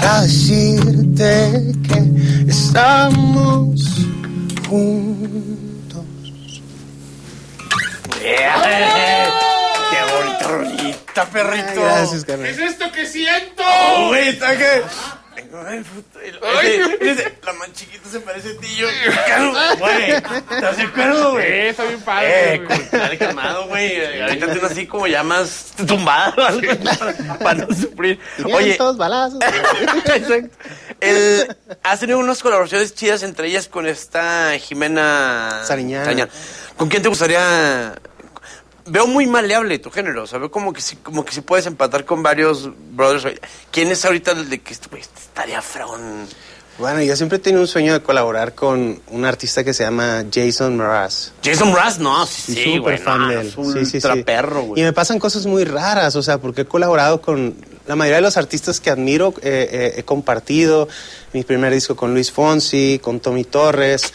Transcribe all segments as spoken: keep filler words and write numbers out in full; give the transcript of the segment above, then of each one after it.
para decirte que estamos juntos. Yeah. ¡Qué bonita rolita, perrito! Ay, gracias, carnal. ¿Qué es esto que siento? Oh, güey, ¿está qué? La más chiquita se parece a ti, yo. Güey, ¿estás de acuerdo, güey? Eh, está bien padre. Eh, dale calmado, güey. Ahorita tienes así como ya más tumbado para, para no sufrir. Oye, todos balazos. Exacto. El, has tenido unas colaboraciones chidas, entre ellas con esta Jimena Sariñana. Sariñana. ¿Con quién te gustaría? Veo muy maleable tu género, o sea, veo como que si, como que si puedes empatar con varios brothers. ¿Quién es ahorita el de que wey, estaría front? Bueno, yo siempre he tenido un sueño de colaborar con un artista que se llama Jason Mraz. Jason Mraz, no, sí, sí, súper güey, fan no, de él. es un Sí, sí, ultra sí. perro, güey. Y me pasan cosas muy raras, o sea, porque he colaborado con la mayoría de los artistas que admiro, eh, eh, he compartido mi primer disco con Luis Fonsi, con Tommy Torres,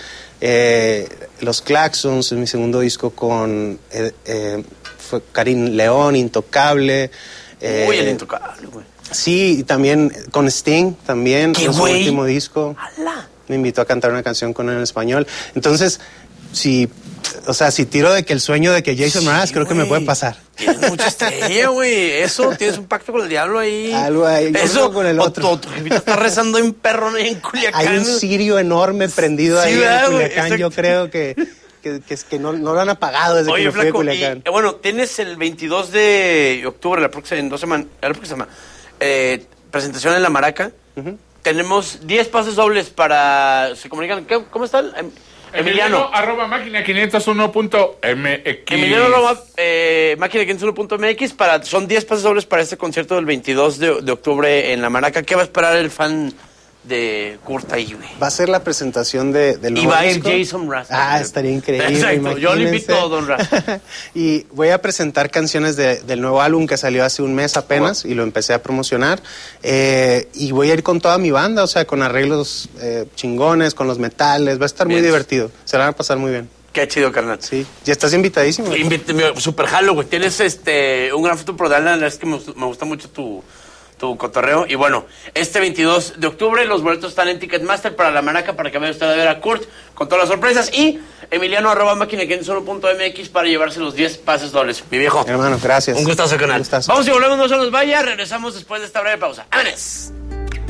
eh, Los Claxons, mi segundo disco con eh, eh, fue Karim León, Intocable. Eh, Uy, el Intocable, güey. Sí, y también con Sting, también, ¿Qué, en su güey? último disco. ¡Hala! Me invitó a cantar una canción con él en español. Entonces, si, o sea, si tiro de que el sueño de que Jason Sí, Mraz, creo que me güey. puede pasar. Tienes mucha estrella, güey. Eso, tienes un pacto con el diablo ahí. Algo ahí, yo Eso, creo con el otro. O, o tu jefita está rezando en perro ahí en Culiacán. Hay un cirio enorme prendido Sí, ahí ¿verdad, en güey? Culiacán. Exacto. Yo creo que, que, que, es que no, no lo han apagado desde Oye, que me fui de flaco, y, Culiacán. eh, bueno, tienes el veintidós de octubre, la próxima, en dos semanas, la próxima semana, eh, presentación en La Maraca. Uh-huh. Tenemos diez pases dobles para... ¿Se comunican? ¿Qué? ¿Cómo están? Em, Emiliano. Emiliano, arroba máquina quinientos uno punto m x. Emiliano arroba eh, máquina quinientos uno punto m x para, son diez pases dobles para este concierto del veintidós de, de octubre en La Maraca. ¿Qué va a esperar el fan de Kurt ahí, güey? Va a ser la presentación de, del Y nuevo va a ir disco. Jason Mraz. Ah, estaría increíble. Exacto, yo le invito a Don Raz. Y voy a presentar canciones de, del nuevo álbum que salió hace un mes apenas, Wow. y lo empecé a promocionar. Eh, y voy a ir con toda mi banda, o sea, con arreglos eh, chingones, con los metales. Va a estar Bien. muy divertido. Se la van a pasar muy bien. Qué chido, carnal. Sí. Ya estás invitadísimo. Invítame, super jalo, güey. Tienes este un gran futuro por dar, la verdad es que me, me gusta mucho tu, tu cotorreo. Y bueno, este veintidós de octubre los boletos están en Ticketmaster para La Maraca, para que vaya usted a ver a Kurt con todas las sorpresas. Y Emiliano arroba máquina quinientos uno punto m x para llevarse los diez pases dobles. Mi viejo. Hermano, gracias. Un gustazo, canal. Un gustazo. Vamos y volvemos, no se nos vaya. Regresamos después de esta breve pausa. ¡Vámonos!